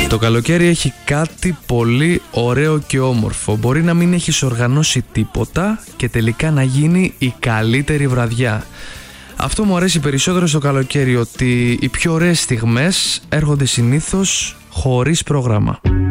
Το καλοκαίρι έχει κάτι πολύ ωραίο και όμορφο. Μπορεί να μην έχεις οργανώσει τίποτα και τελικά να γίνει η καλύτερη βραδιά. Αυτό μου αρέσει περισσότερο στο καλοκαίρι, ότι οι πιο ωραίες στιγμές έρχονται συνήθως χωρίς πρόγραμμα.